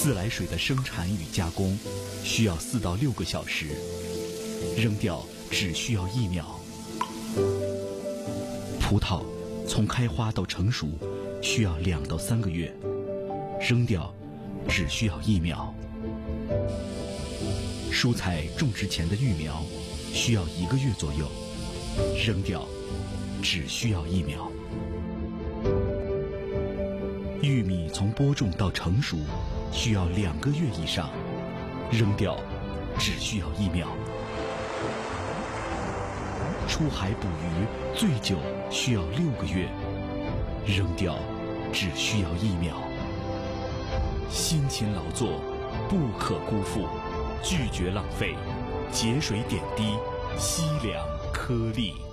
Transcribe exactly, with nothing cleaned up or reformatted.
自来水的生产与加工需要四到六个小时，扔掉只需要一秒。葡萄从开花到成熟需要两到三个月，扔掉只需要一秒。蔬菜种植前的育苗需要一个月左右，扔掉只需要一秒。玉米从播种到成熟需要两个月以上，扔掉只需要一秒。出海捕鱼最久需要六个月，扔掉只需要一秒。辛勤劳作不可辜负，拒绝浪费，节水点滴，惜良颗粒。